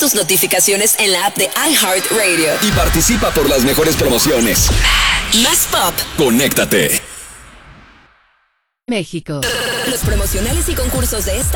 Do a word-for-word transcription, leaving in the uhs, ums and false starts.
tus notificaciones en la app de iHeartRadio. Y participa por las mejores promociones. Más pop. Conéctate. México. Los promocionales y concursos de esta